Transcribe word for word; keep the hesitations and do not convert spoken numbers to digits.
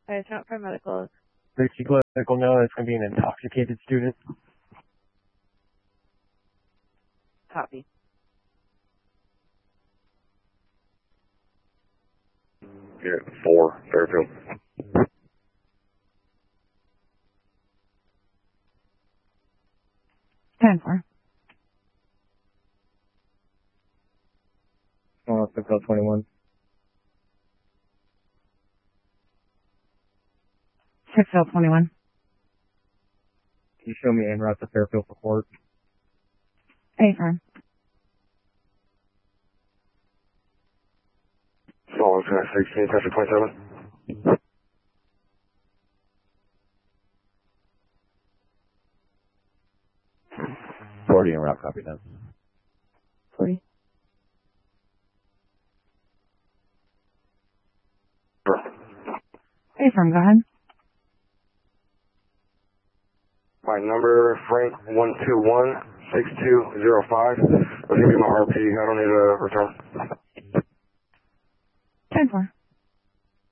I account for medical. Richie Clinical, no, it's going to be an intoxicated student. Copy. Unit four, Fairfield. ten four. Oh, six L twenty-one. six L twenty-one. Can you show me en route to Fairfield for court? Affirm. Solid sixteen, traffic twenty-seven. forty en route, copy that. forty. Sure. Affirm, go ahead. My number, Frank one two one, six two zero five. That's going to be my R P. I don't need a return.